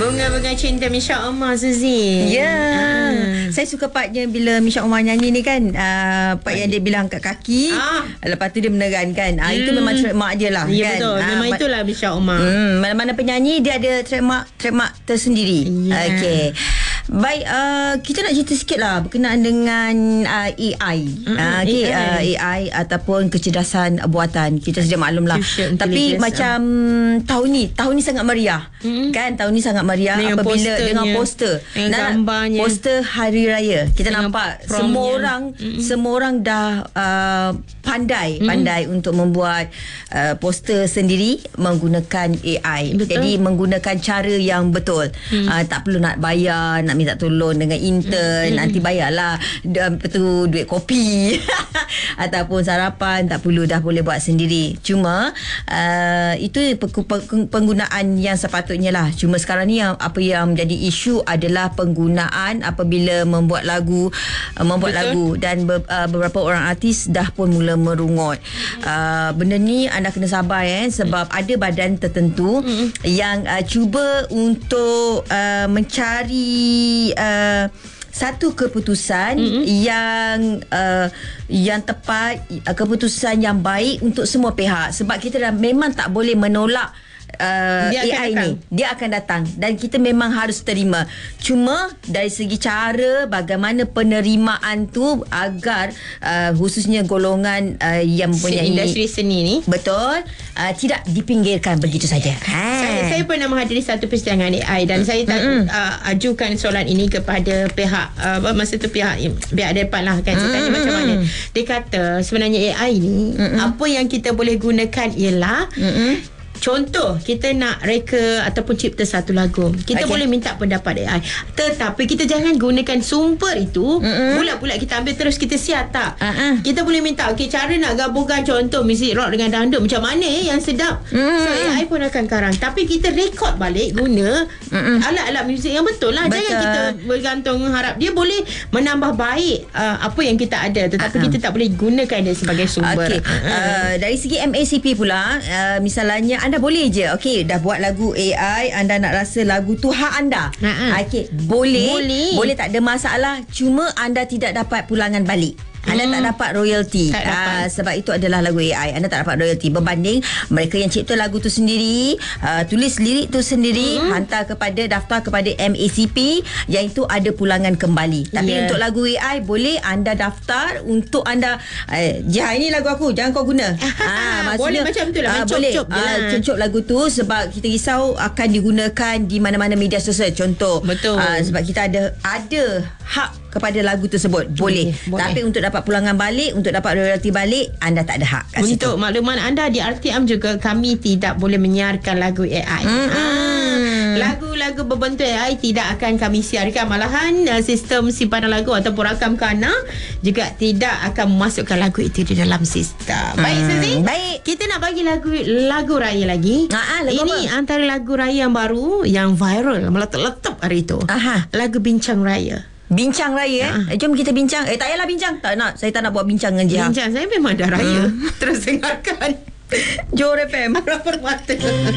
Bunga-bunga cinta Misha Omar, Suzy. Ya. Saya suka partnya bila Misha Omar nyanyi ni kan. Part yang dia bilang kat kaki. Lepas tu dia meneran kan. Itu memang trademark dia lah. Ya, kan? betul. Memang itulah Misha Omar. Mana-mana penyanyi dia ada trademark tersendiri. Okey. Baik, kita nak cerita sikit lah berkenaan dengan AI. AI ataupun kecerdasan buatan. Kita sedia maklum lah. Tapi macam tahun ni sangat meriah. Kan, tahun ni sangat meriah dengan apabila dengan poster. Dengan gambarnya. Poster Hari Raya. Kita dengan nampak semua orang dah pandai untuk membuat poster sendiri menggunakan AI. Betul. Jadi menggunakan cara yang betul. Tak perlu nak bayar, nak minta tolong dengan intern, nanti bayarlah duit kopi ataupun sarapan, tak perlu, dah boleh buat sendiri. Cuma itu penggunaan yang sepatutnya lah. Cuma sekarang ni apa yang menjadi isu adalah penggunaan apabila membuat lagu dan beberapa orang artis dah pun mula merungut. Benda ni anda kena sabar sebab ada badan tertentu yang cuba untuk mencari satu keputusan yang tepat, keputusan yang baik untuk semua pihak, sebab kita dah memang tak boleh menolak AI ni. Dia akan datang dan kita memang harus terima. Cuma dari segi cara bagaimana penerimaan tu agar khususnya golongan yang mempunyai industri seni ni, betul, tidak dipinggirkan begitu saja. Saya pernah menghadiri satu persidangan AI dan saya ajukan soalan ini kepada pihak masa tu pihak depan lah kan. Saya tanya macam mana. Dia kata sebenarnya AI ni apa yang kita boleh gunakan ialah contoh, kita nak reka ataupun cipta satu lagu, kita boleh minta pendapat AI, tetapi kita jangan gunakan sumber itu bulat-bulat kita ambil terus kita siap. Tak, kita boleh minta cara nak gabungkan contoh muzik rock dengan dangdut macam mana yang sedap. So AI pun akan karang, tapi kita rekod balik guna alat-alat muzik yang betul lah. Jangan kita bergantung harap dia boleh menambah baik apa yang kita ada, tetapi kita tak boleh gunakan dia sebagai sumber. Dari segi MACP pula, misalnya anda boleh je, dah buat lagu AI, anda nak rasa lagu tu hak anda, boleh, tak ada masalah. Cuma anda tidak dapat pulangan balik. Anda tak dapat royalty. Sebab itu adalah lagu AI. Anda tak dapat royalty berbanding mereka yang cipta lagu tu sendiri, tulis lirik tu sendiri, hantar daftar kepada MACP, yang itu ada pulangan kembali. Tapi untuk lagu AI boleh anda daftar untuk anda Jihai, ini lagu aku, jangan kau guna. Boleh macam tu lah, cucuk lagu tu, sebab kita risau akan digunakan di mana-mana media sosial. Contoh, sebab kita ada hak kepada lagu tersebut, boleh. Tapi untuk dapat pulangan balik, untuk dapat royalty balik, anda tak ada hak kat situ. Untuk makluman anda, di RTM juga kami tidak boleh menyiarkan lagu AI. Lagu-lagu berbentuk AI tidak akan kami siarkan. Malahan sistem simpanan lagu ataupun rakam kana juga tidak akan memasukkan lagu itu di dalam sistem. Baik, Suzy. Baik. Kita nak bagi lagu raya lagi. Ini antara lagu raya yang baru, yang viral, meletup-letup hari itu. Lagu Bincang Raya. Bincang Raya. Jom kita bincang. Tak payahlah bincang. Tak nak. Saya tak nak buat bincang dengan Jiha. Bincang saya memang dah raya. Terus dengarkan Johor FM. Rapor Mata.